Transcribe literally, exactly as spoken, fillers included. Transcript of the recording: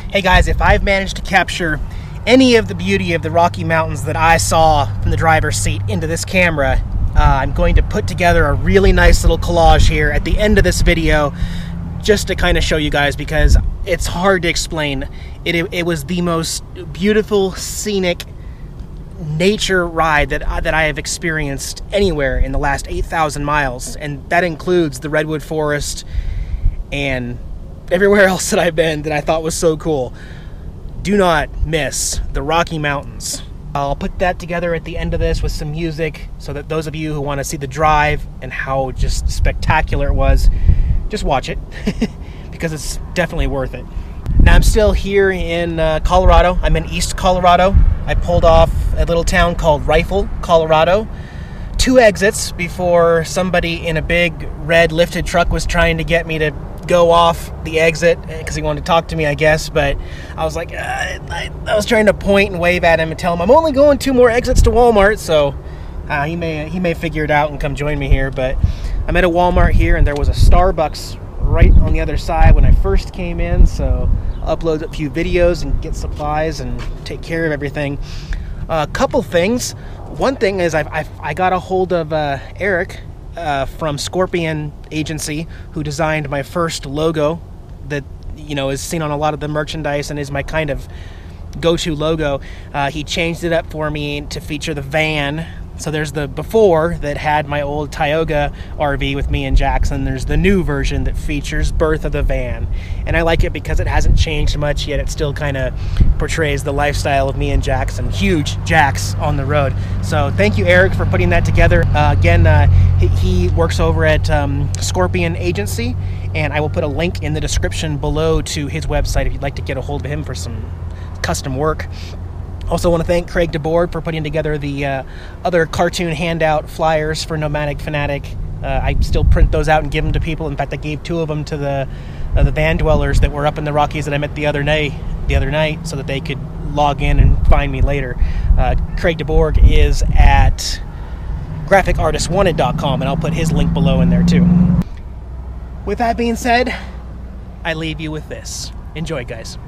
Hey guys, if I've managed to capture any of the beauty of the Rocky Mountains that I saw from the driver's seat into this camera, uh, I'm going to put together a really nice little collage here at the end of this video just to kind of show you guys, because it's hard to explain. It, it, it was the most beautiful, scenic nature ride that, that I have experienced anywhere in the last eight thousand miles, and that includes the Redwood Forest and everywhere else that I've been that I thought was so cool. Do not miss the Rocky Mountains. I'll put that together at the end of this with some music so that those of you who want to see the drive and how just spectacular it was, just watch it because it's definitely worth it. Now I'm still here in uh, Colorado. I'm in East Colorado. I pulled off a little town called Rifle, Colorado. Two exits before somebody in a big red lifted truck was trying to get me to go off the exit because he wanted to talk to me, I guess, but I was like, uh, I, I was trying to point and wave at him and tell him I'm only going two more exits to Walmart, so uh, he may he may figure it out and come join me here. But I'm at a Walmart here, and there was a Starbucks right on the other side when I first came in, so I'll upload a few videos and get supplies and take care of everything. A uh, couple things. One thing is I've, I've, I got a hold of uh, Eric Uh, from Scorpion Agency, who designed my first logo that, you know, is seen on a lot of the merchandise and is my kind of go-to logo. Uh, he changed it up for me to feature the van. So there's the before that had my old Tioga R V with me and Jackson. There's the new version that features Birth of the Van. And I like it because it hasn't changed much yet. It still kind of portrays the lifestyle of me and Jackson. Huge Jax on the road. So thank you, Eric, for putting that together. Uh, again, uh, he, he works over at um, Scorpion Agency, and I will put a link in the description below to his website if you'd like to get a hold of him for some custom work. Also want to thank Craig DeBoard for putting together the uh, other cartoon handout flyers for Nomadic Fanatic. Uh, I still print those out and give them to people. In fact, I gave two of them to the uh, the van dwellers that were up in the Rockies that I met the other night, the other night, so that they could log in and find me later. Uh, Craig DeBoard is at graphic artist wanted dot com, and I'll put his link below in there too. With that being said, I leave you with this. Enjoy, guys.